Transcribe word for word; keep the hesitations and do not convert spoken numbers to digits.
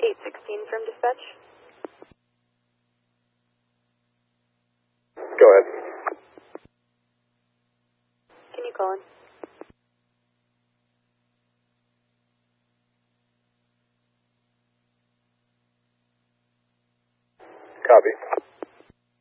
eight sixteen from dispatch. Go ahead. Can you call in? Copy.